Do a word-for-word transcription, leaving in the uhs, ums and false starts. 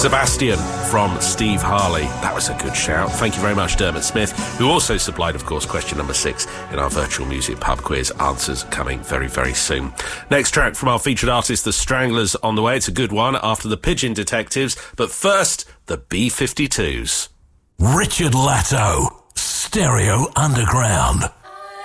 Sebastian from Steve Harley. That was a good shout. Thank you very much, Dermot Smith, who also supplied, of course, question number six in our virtual music pub quiz. Answers coming very, very soon. Next track from our featured artist, The Stranglers, on the way. It's a good one after the Pigeon Detectives. But first, the B fifty-twos. Richard Latto, Stereo Underground.